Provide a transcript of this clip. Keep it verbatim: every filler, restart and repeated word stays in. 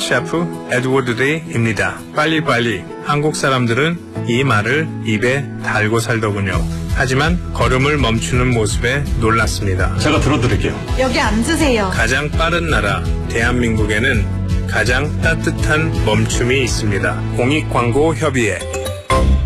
셰프 에드워드 데이입니다. 빨리빨리. 한국 사람들은 이 말을 입에 달고 살더군요. 하지만 걸음을 멈추는 모습에 놀랐습니다. 제가 들어드릴게요. 여기 앉으세요. 가장 빠른 나라 대한민국에는 가장 따뜻한 멈춤이 있습니다. 공익광고협의회.